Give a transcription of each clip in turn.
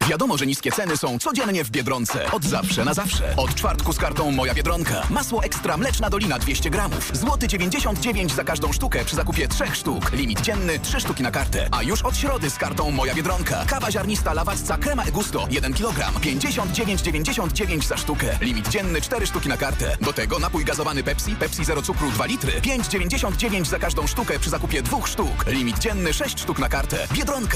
Wiadomo, że niskie ceny są codziennie w Biedronce. Od zawsze na zawsze. Od czwartku z kartą Moja Biedronka. Masło ekstra Mleczna Dolina 200 gramów. Złoty 99 za każdą sztukę przy zakupie 3 sztuk. Limit dzienny 3 sztuki na kartę. A już od środy z kartą Moja Biedronka. Kawa ziarnista Lawacka Crema Egusto 1 kg. 59,99 za sztukę. Limit dzienny 4 sztuki na kartę. Do tego napój gazowany Pepsi zero cukru 2 litry. 5,99 za każdą sztukę przy zakupie 2 sztuk. Limit dzienny 6 sztuk na kartę. Biedronka.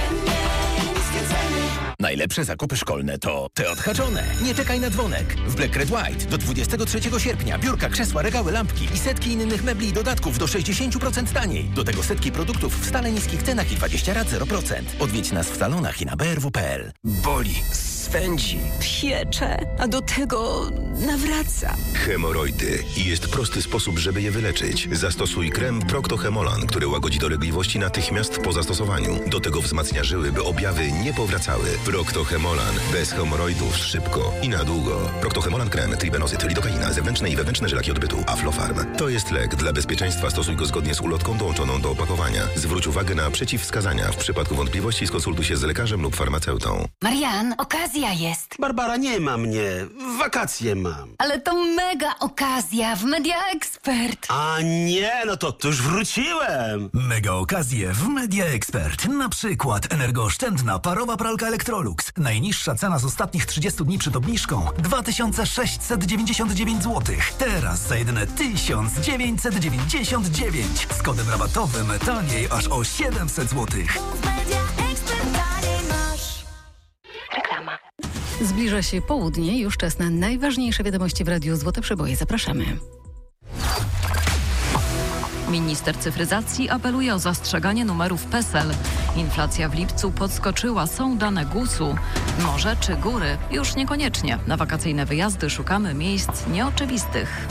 Najlepsze zakupy szkolne to te odhaczone. Nie czekaj na dzwonek. W Black Red White do 23 sierpnia biurka, krzesła, regały, lampki i setki innych mebli i dodatków do 60% taniej. Do tego setki produktów w stale niskich cenach i 20 rat 0%. Odwiedź nas w salonach i na brw.pl. Boli, swędzi, piecze, a do tego nawraca. Hemoroidy. I jest prosty sposób, żeby je wyleczyć. Zastosuj krem Procto-Hemolan, który łagodzi dolegliwości natychmiast po zastosowaniu. Do tego wzmacnia żyły, by objawy nie powracały. Procto-Hemolan. Bez hemoroidów szybko i na długo. Procto-Hemolan krem, tribenozyt, lidokaina, zewnętrzne i wewnętrzne żelaki odbytu, Aflofarm. To jest lek. Dla bezpieczeństwa stosuj go zgodnie z ulotką dołączoną do opakowania. Zwróć uwagę na przeciwwskazania. W przypadku wątpliwości skonsultuj się z lekarzem lub farmaceutą. Marian, okazja jest. Barbara, nie ma mnie. Wakacje mam. Ale to mega okazja w Media Expert. A nie, no to już wróciłem. Mega okazje w Media Expert. Na przykład energooszczędna parowa pralka Electrolux. Najniższa cena z ostatnich 30 dni przed obniżką 2699 zł. Teraz za jedyne 1999. Z kodem rabatowym taniej aż o 700 zł. Reklama. Zbliża się południe, już czas na najważniejsze wiadomości w Radiu Złote Przeboje. Zapraszamy. Minister cyfryzacji apeluje o zastrzeganie numerów PESEL. Inflacja w lipcu podskoczyła. Są dane GUS-u. Morze czy góry? Już niekoniecznie. Na wakacyjne wyjazdy szukamy miejsc nieoczywistych.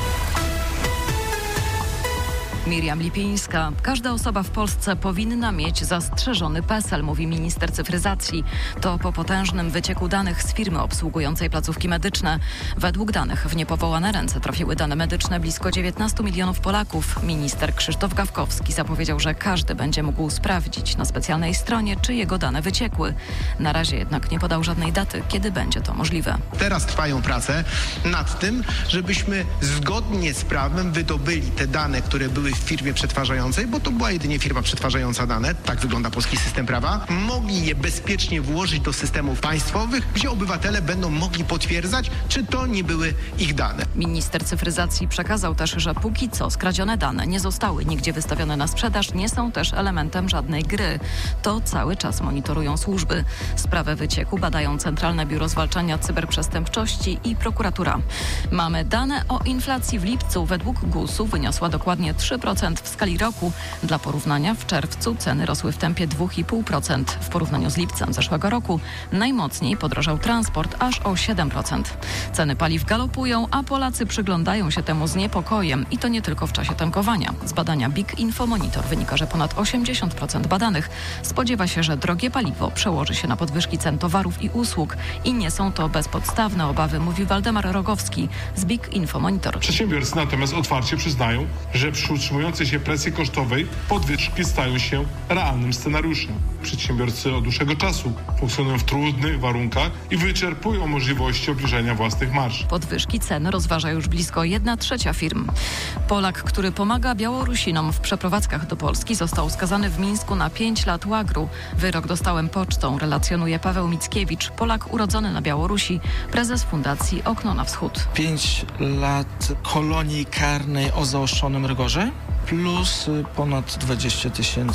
Miriam Lipińska. Każda osoba w Polsce powinna mieć zastrzeżony PESEL, mówi minister cyfryzacji. To po potężnym wycieku danych z firmy obsługującej placówki medyczne. Według danych w niepowołane ręce trafiły dane medyczne blisko 19 milionów Polaków. Minister Krzysztof Gawkowski zapowiedział, że każdy będzie mógł sprawdzić na specjalnej stronie, czy jego dane wyciekły. Na razie jednak nie podał żadnej daty, kiedy będzie to możliwe. Teraz trwają prace nad tym, żebyśmy zgodnie z prawem wydobyli te dane, które były w firmie przetwarzającej, bo to była jedynie firma przetwarzająca dane, tak wygląda polski system prawa, mogli je bezpiecznie włożyć do systemów państwowych, gdzie obywatele będą mogli potwierdzać, czy to nie były ich dane. Minister cyfryzacji przekazał też, że póki co skradzione dane nie zostały nigdzie wystawione na sprzedaż, nie są też elementem żadnej gry. To cały czas monitorują służby. Sprawę wycieku badają Centralne Biuro Zwalczania Cyberprzestępczości i prokuratura. Mamy dane o inflacji w lipcu. Według GUS-u wyniosła dokładnie 3% w skali roku. Dla porównania w czerwcu ceny rosły w tempie 2,5%. W porównaniu z lipcem zeszłego roku najmocniej podrożał transport aż o 7%. Ceny paliw galopują, a Polacy przyglądają się temu z niepokojem i to nie tylko w czasie tankowania. Z badania Big Info Monitor wynika, że ponad 80% badanych spodziewa się, że drogie paliwo przełoży się na podwyżki cen towarów i usług i nie są to bezpodstawne obawy, mówi Waldemar Rogowski z Big Info Monitor. Przedsiębiorcy natomiast otwarcie przyznają, że przy utrzymującej się presji kosztowej podwyżki stają się realnym scenariuszem. Przedsiębiorcy od dłuższego czasu funkcjonują w trudnych warunkach i wyczerpują możliwości obniżenia własnych marż. Podwyżki cen rozważa już blisko 1/3 firm. Polak, który pomaga Białorusinom w przeprowadzkach do Polski, został skazany w Mińsku na 5 lat łagru. Wyrok dostałem pocztą, relacjonuje Paweł Mickiewicz, Polak urodzony na Białorusi, prezes Fundacji Okno na Wschód. 5 lat kolonii karnej o zaostrzonym rygorze plus ponad 20 000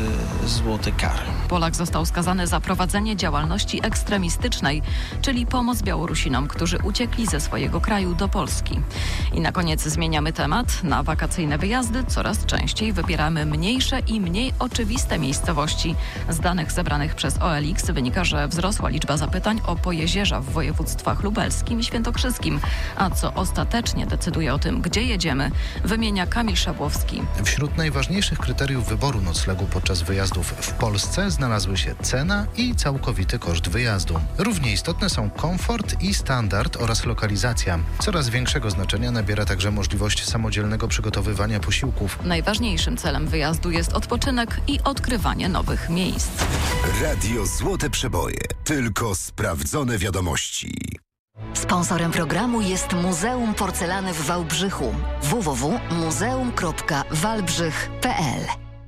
złotych kary. Polak został skazany za prowadzenie działalności ekstremistycznej, czyli pomoc Białorusinom, którzy uciekli ze swojego kraju do Polski. I na koniec zmieniamy temat. Na wakacyjne wyjazdy coraz częściej wybieramy mniejsze i mniej oczywiste miejscowości. Z danych zebranych przez OLX wynika, że wzrosła liczba zapytań o Pojezierza w województwach lubelskim i świętokrzyskim. A co ostatecznie decyduje o tym, gdzie jedziemy, wymienia Kamil Szabłowski. Wśród najważniejszych kryteriów wyboru noclegu podczas wyjazdów w Polsce znalazły się cena i całkowity koszt wyjazdu. Równie istotne są komfort i standard oraz lokalizacja. Coraz większego znaczenia nabiera także możliwość samodzielnego przygotowywania posiłków. Najważniejszym celem wyjazdu jest odpoczynek i odkrywanie nowych miejsc. Radio Złote Przeboje. Tylko sprawdzone wiadomości. Sponsorem programu jest Muzeum Porcelany w Wałbrzychu. www.muzeum.wałbrzych.pl.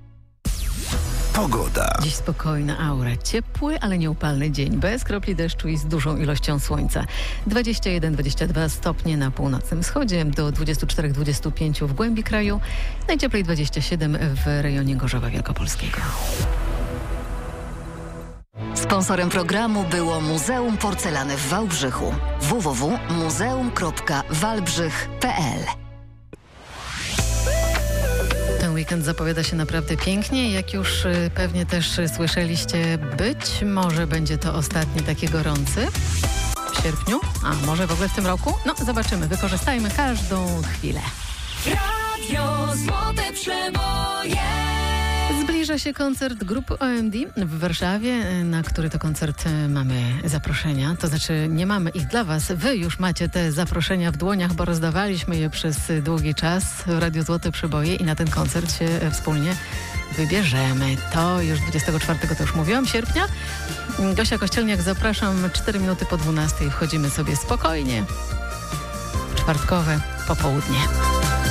Pogoda. Dziś spokojna aura. Ciepły, ale nieupalny dzień. Bez kropli deszczu i z dużą ilością słońca. 21-22 stopnie na północnym wschodzie, do 24-25 w głębi kraju. Najcieplej 27 w rejonie Gorzowa Wielkopolskiego. Sponsorem programu było Muzeum Porcelany w Wałbrzychu. www.muzeum.wałbrzych.pl. Ten weekend zapowiada się naprawdę pięknie. Jak już pewnie też słyszeliście, być może będzie to ostatni taki gorący w sierpniu, a może w ogóle w tym roku? No, zobaczymy. Wykorzystajmy każdą chwilę. Radio Złote Przeboje. Zbliża się koncert grupy OMD w Warszawie, na który to koncert mamy zaproszenia. To znaczy nie mamy ich dla was. Wy już macie te zaproszenia w dłoniach, bo rozdawaliśmy je przez długi czas w Radiu Złote Przeboje i na ten koncert się wspólnie wybierzemy. To już 24, to już mówiłam, sierpnia. Gosia Kościelniak, zapraszam 4 minuty po 12. Wchodzimy sobie spokojnie. Czwartkowe popołudnie.